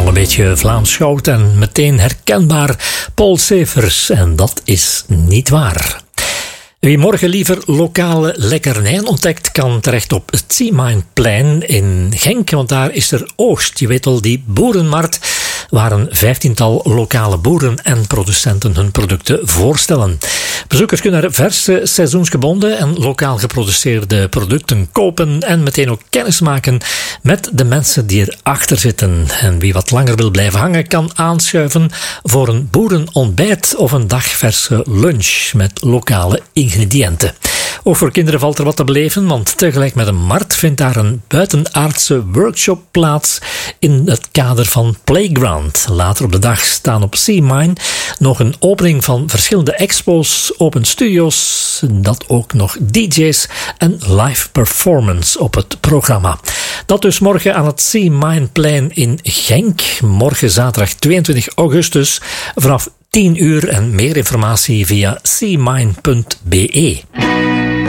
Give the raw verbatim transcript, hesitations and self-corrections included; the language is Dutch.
een beetje Vlaams goud en meteen herkenbaar Paul Severs. En dat is niet waar. Wie morgen liever lokale lekkernijen ontdekt, kan terecht op het Seamine-plein in Genk, want daar is er oogst. Je weet wel, die boerenmarkt, waar een vijftiental lokale boeren en producenten hun producten voorstellen. Bezoekers kunnen er verse, seizoensgebonden en lokaal geproduceerde producten kopen en meteen ook kennis maken met de mensen die erachter zitten. En wie wat langer wil blijven hangen, kan aanschuiven voor een boerenontbijt of een dagverse lunch met lokale ingrediënten. Ook voor kinderen valt er wat te beleven, want tegelijk met een markt vindt daar een buitenaardse workshop plaats in het kader van Playground. Later op de dag staan op Seamine nog een opening van verschillende expos, open studio's, dat ook nog D J's en live performance op het programma. Dat dus morgen aan het Seamine-plein in Genk. Morgen zaterdag tweeëntwintig augustus vanaf tien uur en meer informatie via seamine punt be.